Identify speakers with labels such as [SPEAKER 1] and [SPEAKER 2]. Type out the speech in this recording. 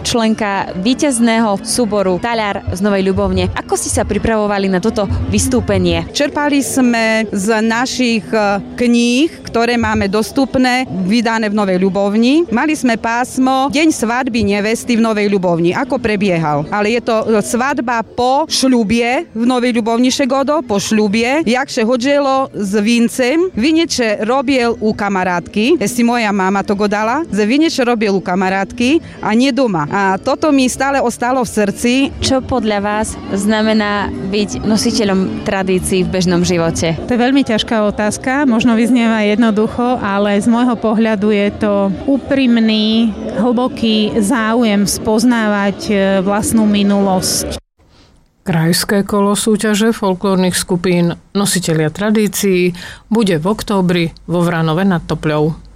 [SPEAKER 1] členka víťazného súboru Taľar z Novej Ľubovne. Ako ste sa pripravovali na toto vystúpenie?
[SPEAKER 2] Čerpali sme z našich kníh, ktoré máme dostupné, vydané v Novej Ľubovni. Mali sme pásmo Deň svadby nevesty v Novej Ľubovni. Ako prebiehal? Ale je to svadba po šľubie v Novej Ľubovni Šegodo, po šľubie. Jakže hodželo s vincem. Vineče robil u kamarátky. Si moja mama to godala. Vineče robil u kamarátky a nie doma. A toto mi stále ostalo v srdci.
[SPEAKER 1] Čo podľa vás znamená byť nositeľom tradícií v bežnom živote?
[SPEAKER 3] To je veľmi ťažká otázka. Možno vyznieva jednoducho, ale z môjho pohľadu je to úprimný, hlboký záujem spoznávať vlastnú minulosť.
[SPEAKER 4] Krajské kolo súťaže folklórnych skupín Nositelia tradícií bude v októbri vo Vranove nad Topľou.